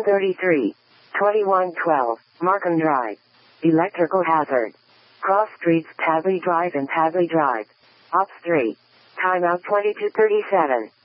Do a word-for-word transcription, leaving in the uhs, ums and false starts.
thirty-three. twenty-one twelve, Markham Drive. Electrical hazard. Cross streets Tadley Drive and Tadley Drive. Ops three. Timeout twenty-two thirty-seven.